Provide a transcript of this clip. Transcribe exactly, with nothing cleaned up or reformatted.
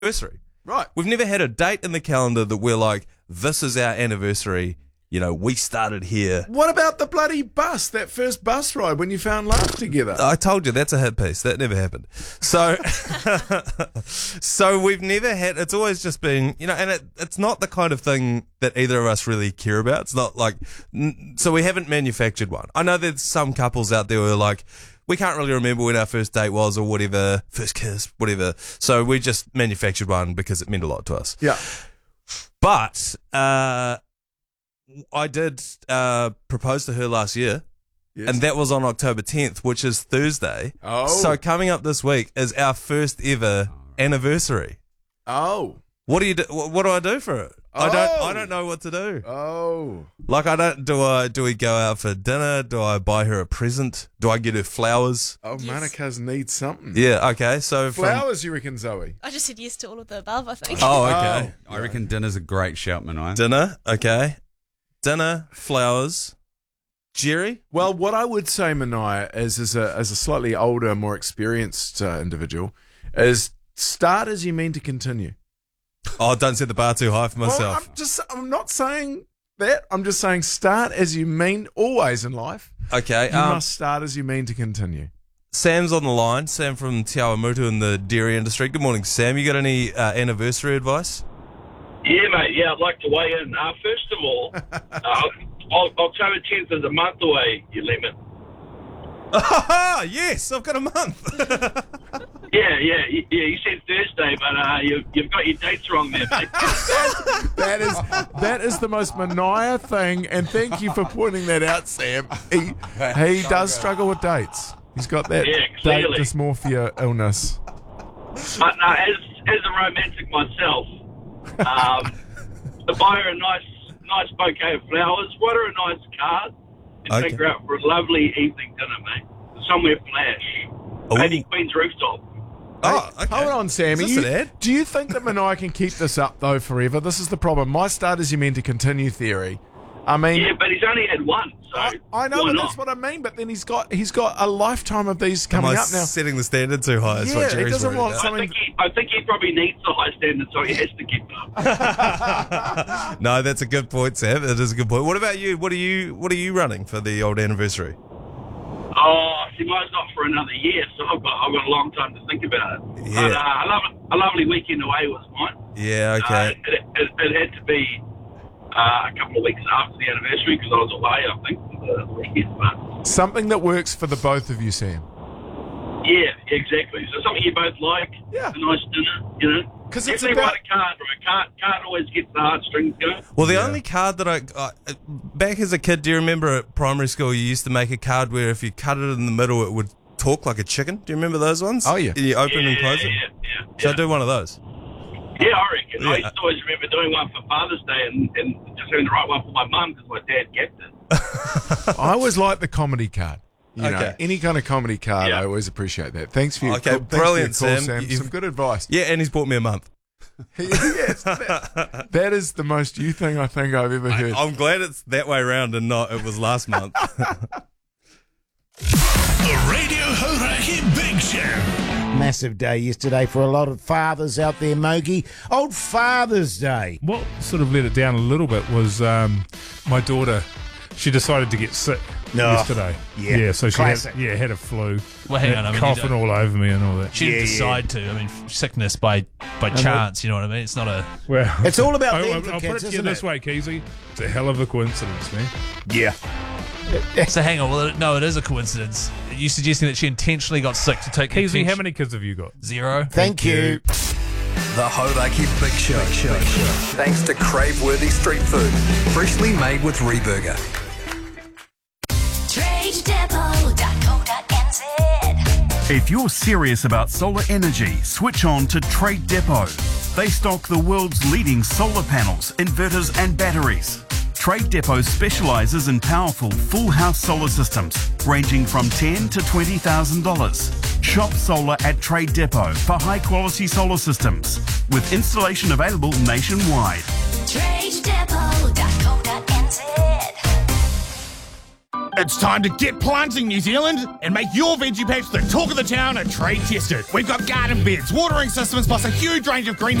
anniversary. Right. We've never had a date in the calendar that we're like, this is our anniversary. You know, we started here. What about the bloody bus, that first bus ride when you found love together? I told you, that's a hit piece. That never happened. So, so we've never had, it's always just been, you know, and it, it's not the kind of thing that either of us really care about. It's not like, so we haven't manufactured one. I know there's some couples out there who are like, we can't really remember when our first date was or whatever, first kiss, whatever. So we just manufactured one because it meant a lot to us. Yeah. But, uh, I did uh, propose to her last year, yes. And that was on October tenth, which is Thursday. Oh. So coming up this week is our first ever anniversary. Oh. What do you do? What do I do for it? Oh. I don't. I don't know what to do. Oh. Like I don't. Do I? Do we go out for dinner? Do I buy her a present? Do I get her flowers? Oh, yes. Monica's needs something. Yeah. Okay. So flowers, from, you reckon, Zoe? I just said yes to all of the above, I think. Oh, okay. Oh, I reckon dinner's a great shout, Manai. Dinner. Okay. Dinner, flowers, Jerry. Well, what I would say, Manai, is as a as a slightly older, more experienced uh, individual, is start as you mean to continue. Oh, don't set the bar too high for myself. Well, I'm just I'm not saying that. I'm just saying start as you mean always in life. Okay. You um, must start as you mean to continue. Sam's on the line. Sam from Te Awamutu in the dairy industry. Good morning, Sam. You got any uh, anniversary advice? Yeah, mate. Yeah, I'd like to weigh in. Uh, first of all, uh, October tenth is a month away, you lemon. Oh, yes, I've got a month. yeah, yeah, yeah. You said Thursday, but uh, you, you've got your dates wrong there, mate. that is that is the most Manai thing, and thank you for pointing that out, Sam. He he does struggle with dates. He's got that Yeah, date clearly. dysmorphia illness. But no, as as a romantic myself, um, to buy her a nice nice bouquet of flowers, write her a nice card, and Okay. take her out for a lovely evening dinner, mate. Somewhere flash. Ooh. Maybe Queen's Rooftop. Oh, okay. Hold on, Sam. Is Are this you- an ad? Do you think that Manai can keep this up though forever? This is the problem. My start as you mean to continue theory. I mean, Yeah, but he's only had one, so I, I know, why but not? that's what I mean. But then he's got he's got a lifetime of these Am coming I up now. setting the standard too high? Is Yeah, what he Jerry's doesn't worried want about. some- I think he, I think he probably needs the high standard, so he has to keep up. No, that's a good point, Sam. That is a good point. What about you? What are you? What are you running for the old anniversary? Oh, see, mine's not for another year, so I've got I've got a long time to think about it. Yeah. But, uh, a, lo- a lovely weekend away was mine. Yeah. Uh, Okay. it, it, it had to be uh, a couple of weeks after the anniversary because I was away, I think, for the weekend. But Something that works for the both of you, Sam. yeah, exactly. So something you both like, Yeah. a nice dinner, you know. 'Cause it's Definitely about- write a card, bro. A card, card always gets the heartstrings going. Well, the Yeah. only card that I, I back as a kid, do you remember at primary school you used to make a card where if you cut it in the middle, it would talk like a chicken? Do you remember those ones? Oh, yeah. And you open yeah, and close yeah, it. yeah, yeah, Should yeah. I do one of those? Yeah, I reckon. I Yeah. used to always remember doing one for Father's Day and, and just having the right one for my mum because my dad kept it. I always like the comedy card. You know, Okay. any kind of comedy card, Yeah. I always appreciate that. Thanks for your Okay, thanks for your brilliant, call, Sam. You've- Some good advice. Yeah, and he's bought me a month. yes, that, that is the most you thing I think I've ever heard. I'm glad it's that way around and not it was last month. The Radio Hauraki Big Show. Massive day yesterday for a lot of fathers out there, Mogi. Old Father's Day. What sort of let it down a little bit was um, my daughter. She decided to get sick No. yesterday. Yeah, so she classic. had, yeah had a flu. Well, hang Had on, I mean, you coughing don't- all over me and all that. She didn't Yeah, decide to. I mean, sickness by by chance. You know what I mean? It's not a. Well, It's all about I, them I'll, for I'll kids, put it to you isn't this it? way, Keezy. It's a hell of a coincidence, man. Yeah. So hang on. Well, it- no, it is a coincidence. Are you suggesting that she intentionally got sick to take Keezy, attention? how many kids have you got? Zero. Thank you. The Hauraki Big Show. Thanks to crave-worthy street food. Freshly made with Reburger. trade depot dot co dot n z. If you're serious about solar energy, switch on to Trade Depot. They stock the world's leading solar panels, inverters and batteries. Trade Depot specialises in powerful full house solar systems ranging from ten thousand dollars to twenty thousand dollars. Shop solar at Trade Depot for high quality solar systems with installation available nationwide. trade depot dot co dot n z. It's time to get planting, New Zealand, and make your veggie patch the talk of the town and trade tested. We've got garden beds, watering systems, plus a huge range of green